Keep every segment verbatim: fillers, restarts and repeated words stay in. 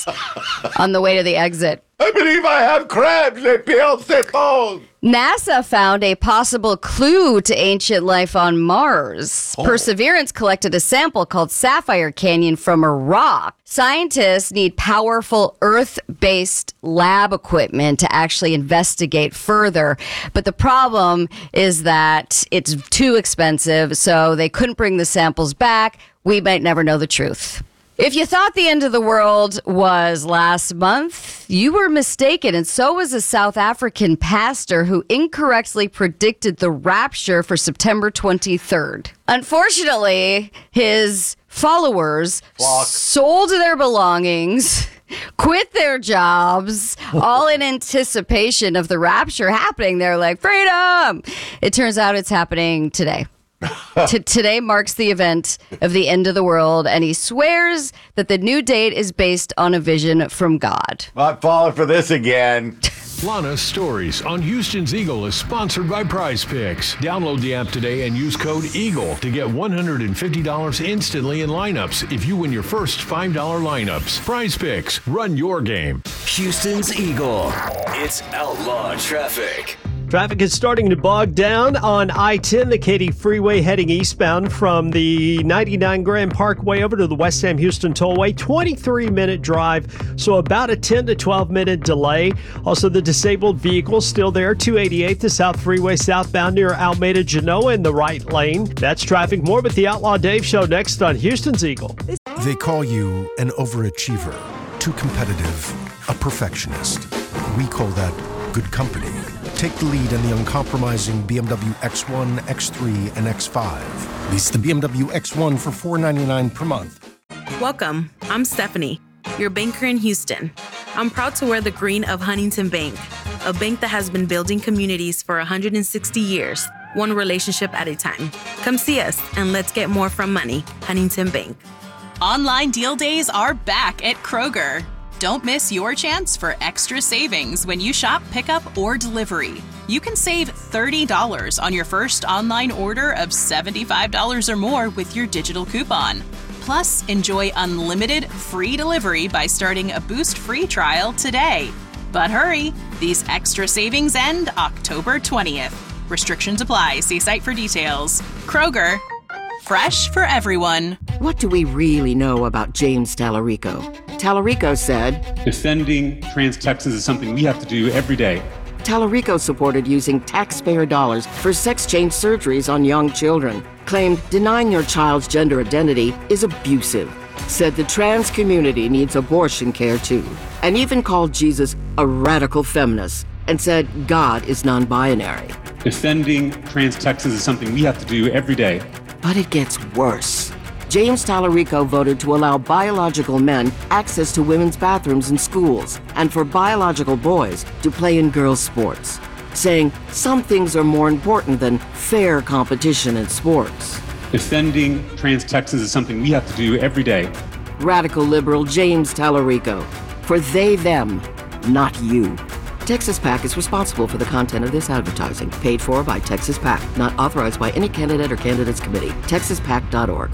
crabs on the way to the exit. I believe I have crabs at Beelzebub. NASA found a possible clue to ancient life on Mars. Oh. Perseverance collected a sample called Sapphire Canyon from a rock. Scientists need powerful Earth-based lab equipment to actually investigate further. But the problem is that it's too expensive, so they couldn't bring the samples back. We might never know the truth. If you thought the end of the world was last month, you were mistaken, and so was a South African pastor who incorrectly predicted the rapture for September twenty-third. Unfortunately, his followers Flock. sold their belongings, quit their jobs, all in anticipation of the rapture happening. They're like, freedom! It turns out it's happening today. T- today marks the event of the end of the world, and he swears that the new date is based on a vision from God. I'm falling for this again. Lana's Stories on Houston's Eagle is sponsored by Prize Picks. Download the app today and use code EAGLE to get one hundred fifty dollars instantly in lineups if you win your first five dollar lineups. Prize Picks, run your game. Houston's Eagle. It's Outlaw Traffic. Traffic is starting to bog down on I ten, the Katy Freeway heading eastbound from the ninety-nine Grand Parkway over to the West Sam Houston Tollway. twenty-three minute drive, so about a ten to twelve minute delay. Also, the disabled vehicle still there, two eighty-eight, the South Freeway southbound near Alameda Genoa in the right lane. That's traffic. More with the Outlaw Dave Show next on Houston's Eagle. They call you an overachiever, too competitive, a perfectionist. We call that good company. Take the lead in the uncompromising B M W X one, X three, and X five. Lease the B M W X one for four hundred ninety-nine dollars per month. Welcome. I'm Stephanie, your banker in Houston. I'm proud to wear the green of Huntington Bank, a bank that has been building communities for one hundred sixty years, one relationship at a time. Come see us and let's get more from money. Huntington Bank. Online deal days are back at Kroger. Don't miss your chance for extra savings when you shop pickup or delivery. You can save thirty dollars on your first online order of seventy-five dollars or more with your digital coupon. Plus, enjoy unlimited free delivery by starting a Boost free trial today. But hurry, these extra savings end October twentieth. Restrictions apply. See site for details. Kroger, fresh for everyone. What do we really know about James Tallarico? Tallarico said, defending trans Texans is something we have to do every day. Tallarico supported using taxpayer dollars for sex change surgeries on young children. Claimed denying your child's gender identity is abusive. Said the trans community needs abortion care too. And even called Jesus a radical feminist. And said God is non-binary. Defending trans Texans is something we have to do every day. But it gets worse. James Tallarico voted to allow biological men access to women's bathrooms in schools and for biological boys to play in girls' sports, saying some things are more important than fair competition in sports. Defending trans Texans is something we have to do every day. Radical liberal James Tallarico. For they, them, not you. Texas PAC is responsible for the content of this advertising, paid for by Texas PAC, not authorized by any candidate or candidates committee. texas pac dot org.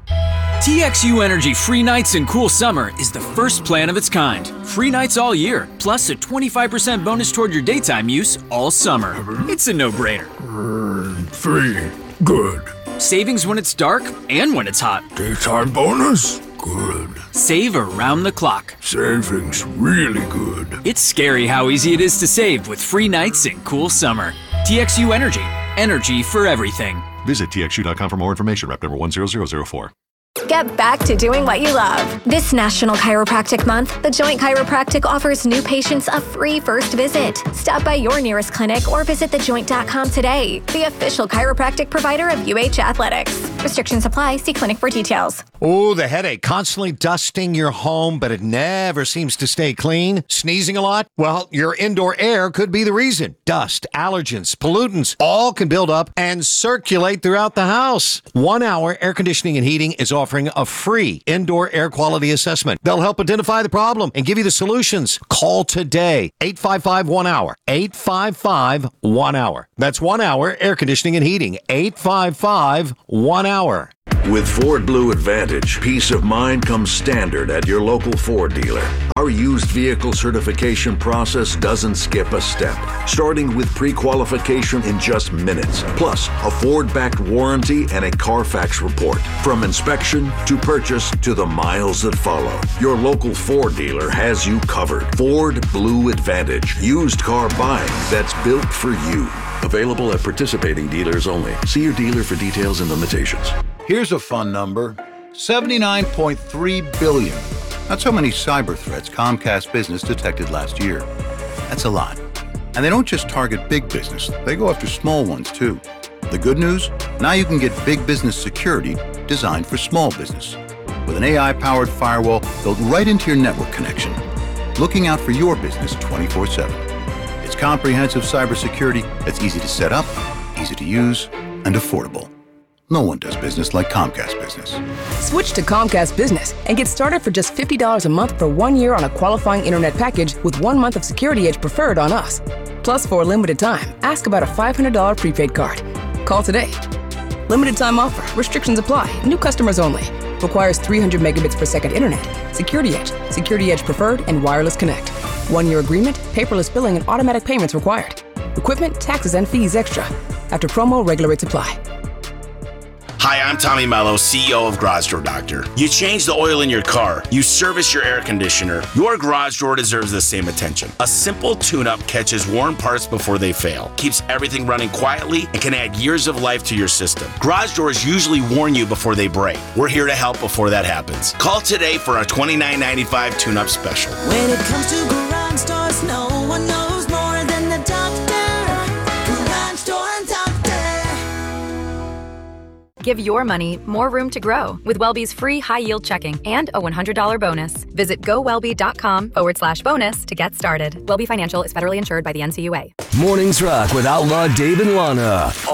T X U Energy Free Nights and Cool Summer is the first plan of its kind. Free nights all year, plus a twenty-five percent bonus toward your daytime use all summer. It's a no-brainer. Free. Good. Savings when it's dark and when it's hot. Daytime bonus? Good. Save around the clock. Savings really good. It's scary how easy it is to save with free nights and cool summer. T X U Energy. Energy for everything. Visit T X U dot com for more information. Rep number one zero zero zero four. Get back to doing what you love. This National Chiropractic Month, The Joint Chiropractic offers new patients a free first visit. Stop by your nearest clinic or visit the joint dot com today, the official chiropractic provider of U H Athletics. Restrictions apply. See clinic for details. Oh, the headache. Constantly dusting your home, but it never seems to stay clean. Sneezing a lot? Well, your indoor air could be the reason. Dust, allergens, pollutants, all can build up and circulate throughout the house. One Hour Air Conditioning and Heating is offering a free indoor air quality assessment. They'll help identify the problem and give you the solutions. Call today. eight five five one hour. eight five five one hour. That's One Hour Air Conditioning and Heating. eight five five one hour. With Ford Blue Advantage, peace of mind comes standard at your local Ford dealer. Our used vehicle certification process doesn't skip a step, starting with pre-qualification in just minutes, plus a Ford-backed warranty and a Carfax report. From inspection to purchase to the miles that follow, your local Ford dealer has you covered. Ford Blue Advantage, used car buying that's built for you. Available at participating dealers only. See your dealer for details and limitations. Here's a fun number, seventy-nine point three billion. That's how many cyber threats Comcast Business detected last year. That's a lot. And they don't just target big business, they go after small ones too. The good news? Now you can get big business security designed for small business. With an A I-powered firewall built right into your network connection, looking out for your business twenty-four seven. It's comprehensive cybersecurity that's easy to set up, easy to use, and affordable. No one does business like Comcast Business. Switch to Comcast Business and get started for just fifty dollars a month for one year on a qualifying internet package with one month of Security Edge Preferred on us. Plus, for a limited time, ask about a five hundred dollars prepaid card. Call today. Limited time offer. Restrictions apply. New customers only. Requires three hundred megabits per second internet. Security Edge, Security Edge Preferred, and Wireless Connect. One-year agreement, paperless billing, and automatic payments required. Equipment, taxes, and fees extra. After promo, regular rates apply. Hi, I'm Tommy Mello, C E O of Garage Door Doctor. You change the oil in your car, you service your air conditioner, your garage door deserves the same attention. A simple tune-up catches worn parts before they fail, keeps everything running quietly, and can add years of life to your system. Garage doors usually warn you before they break. We're here to help before that happens. Call today for our twenty-nine ninety-five tune-up special. When it comes to garage doors, no one knows more than the doctor. Garage Door Doctor. Give your money more room to grow with Welby's free high-yield checking and a one hundred dollars bonus. Visit gowelby.com forward slash bonus to get started. Welby Financial is federally insured by the N C U A. Mornings Rock with Outlaw Dave and Lana